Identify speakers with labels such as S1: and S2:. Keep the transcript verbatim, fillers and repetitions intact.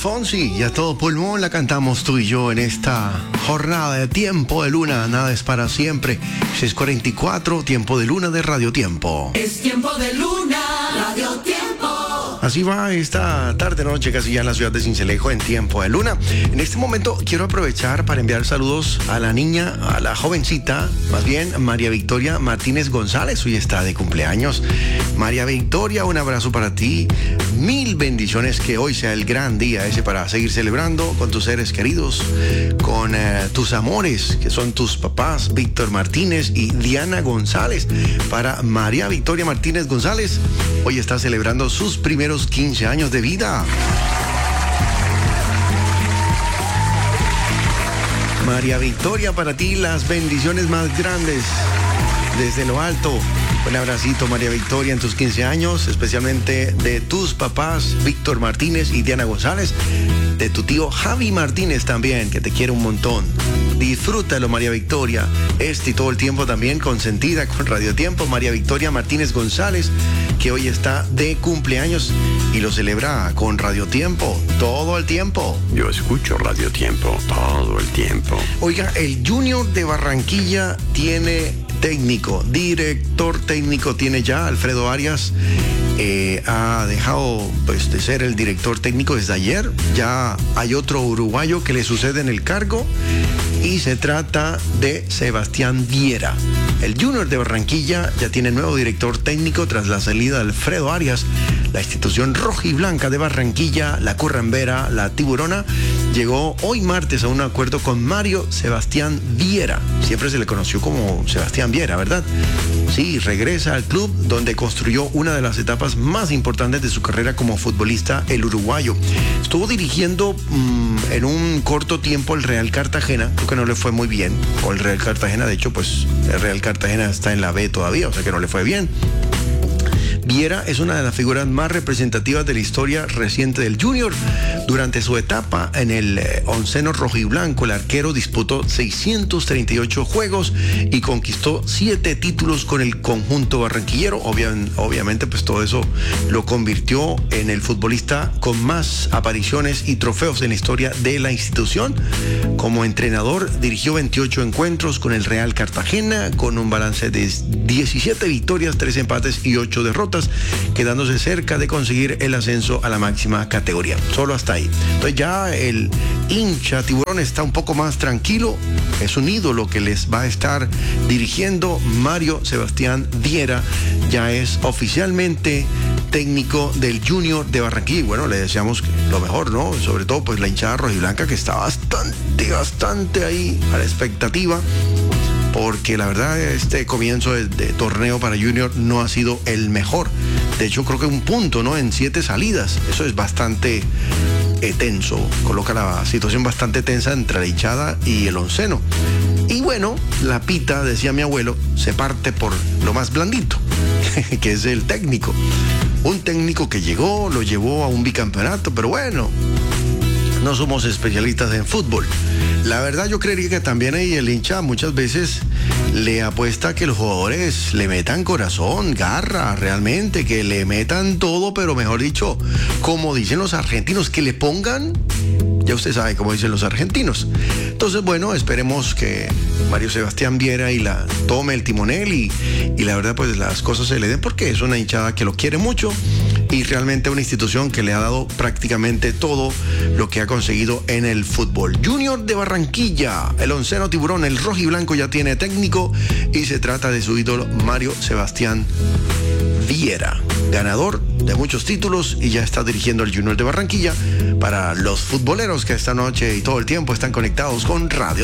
S1: Fonsi, y a todo pulmón la cantamos tú y yo en esta jornada de Tiempo de Luna. Nada es para siempre. seis cuarenta y cuatro, Tiempo de Luna de Radio Tiempo.
S2: Es Tiempo de Luna, Radio Tiempo.
S1: Así va esta tarde noche, casi ya en la ciudad de Sincelejo, en Tiempo de Luna. En este momento quiero aprovechar para enviar saludos a la niña, a la jovencita, más bien María Victoria Martínez González. Hoy está de cumpleaños. María Victoria, un abrazo para ti. Mil bendiciones, que hoy sea el gran día ese para seguir celebrando con tus seres queridos, con eh, tus amores, que son tus papás, Víctor Martínez y Diana González. Para María Victoria Martínez González, hoy está celebrando sus primeros quince años de vida. María Victoria, para ti las bendiciones más grandes desde lo alto. Un abracito, María Victoria, en tus quince años, especialmente de tus papás, Víctor Martínez y Diana González, de tu tío Javi Martínez también, que te quiere un montón. Disfrútalo, María Victoria, este y todo el tiempo también consentida con Radio Tiempo. María Victoria Martínez González, que hoy está de cumpleaños y lo celebra con Radio Tiempo todo el tiempo.
S3: Yo escucho Radio Tiempo todo el tiempo.
S1: Oiga, el Junior de Barranquilla tiene técnico, director técnico tiene ya. Alfredo Arias eh, ha dejado pues de ser el director técnico desde ayer. Ya hay otro uruguayo que le sucede en el cargo y se trata de Sebastián Viera. El Junior de Barranquilla ya tiene nuevo director técnico tras la salida de Alfredo Arias. La institución rojiblanca de Barranquilla, la currambera, la tiburona, llegó hoy martes a un acuerdo con Mario Sebastián Viera. Siempre se le conoció como Sebastián Viera, ¿verdad? Sí, regresa al club donde construyó una de las etapas más importantes de su carrera como futbolista, el uruguayo. Estuvo dirigiendo mmm, en un corto tiempo el Real Cartagena, creo que no le fue muy bien, o el Real Cartagena, de hecho, pues el Real Cartagena está en la B todavía, o sea que no le fue bien. Viera es una de las figuras más representativas de la historia reciente del Junior. Durante su etapa en el eh, onceno rojiblanco, el arquero disputó seiscientos treinta y ocho juegos y conquistó siete títulos con el conjunto barranquillero. Obvia, obviamente, pues todo eso lo convirtió en el futbolista con más apariciones y trofeos en la historia de la institución. Como entrenador, dirigió veintiocho encuentros con el Real Cartagena, con un balance de diecisiete victorias, tres empates y ocho derrotas, quedándose cerca de conseguir el ascenso a la máxima categoría. Solo hasta ahí. Entonces ya el hincha tiburón está un poco más tranquilo. Es un ídolo que les va a estar dirigiendo. Mario Sebastián Viera ya es oficialmente técnico del Junior de Barranquilla. Y bueno, le deseamos lo mejor, ¿no? Sobre todo pues la hinchada rojiblanca, que está bastante, bastante ahí a la expectativa, porque la verdad este comienzo de, de torneo para Junior no ha sido el mejor. De hecho, creo que un punto, ¿no? En siete salidas. Eso es bastante eh, tenso. Coloca la situación bastante tensa entre la hinchada y el onceno. Y bueno, la pita, decía mi abuelo, se parte por lo más blandito, que es el técnico. Un técnico que llegó, lo llevó a un bicampeonato, pero bueno, no somos especialistas en fútbol. La verdad, yo creería que también ahí el hincha muchas veces le apuesta a que los jugadores le metan corazón, garra, realmente, que le metan todo, pero mejor dicho, como dicen los argentinos, que le pongan, ya usted sabe cómo dicen los argentinos. Entonces, bueno, esperemos que Mario Sebastián Viera y la tome el timonel y, y la verdad, pues las cosas se le den, porque es una hinchada que lo quiere mucho y realmente una institución que le ha dado prácticamente todo lo que ha conseguido en el fútbol. Junior de Barranquilla, el onceno tiburón, el rojiblanco ya tiene técnico y se trata de su ídolo Mario Sebastián Viera, ganador de muchos títulos y ya está dirigiendo el Junior de Barranquilla. Para los futboleros que esta noche y todo el tiempo están conectados con Radio